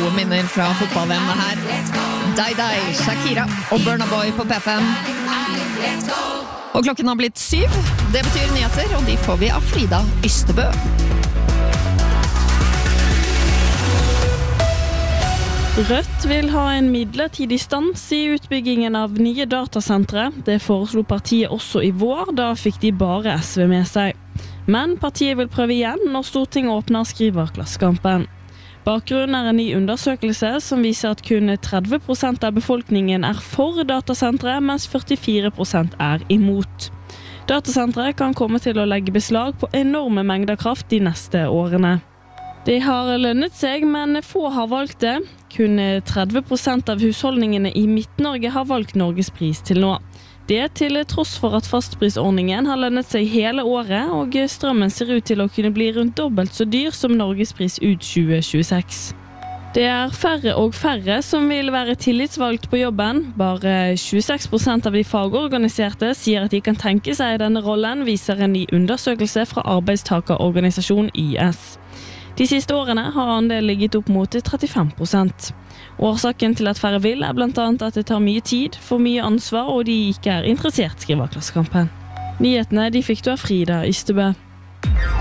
gode minner fra fotballvennene her. Dai, Shakira og Burna Boy på P5. Og klokken har blitt 7. Det betyr nyheter, og de får vi av Frida Ystebø. Rødt vil ha en midlertidig stans i utbyggingen av nye datasentre. Det foreslo partiet også i vår, da fikk de bare SV med seg. Men partiet vil prøve igjen når Stortinget åpner, skriver Klassekampen. Bakgrunnen en ny undersøkelse som viser at kun 30% av befolkningen er for datasentre, mens 44% er imot. Datasentre kan komme til å legge beslag på enorme mengder kraft de neste årene. Det har lønnet seg, men få har valgt det. Kun 30% av husholdningene i Midt-Norge har valgt Norges pris til nå. Det til tross for at fastprisordningen har lønnet seg hele året, og strømmen ser ut til å kunne bli rundt dobbelt så dyr som Norges pris ut 2026. Det er færre og færre som vil være tillitsvalgt på jobben. Bare 26% av de fagorganiserte sier at de kan tenke seg denne rollen, viser en ny undersøkelse fra arbeidstakerorganisasjon YS. De siste årene har andel ligget opp mot 35%. Årsaken til at færre vil blant annet at det tar mye tid, for mye ansvar, og de ikke interessert, skriver Klassekampen. Nyhetene de fikk du av Frida Ystebø.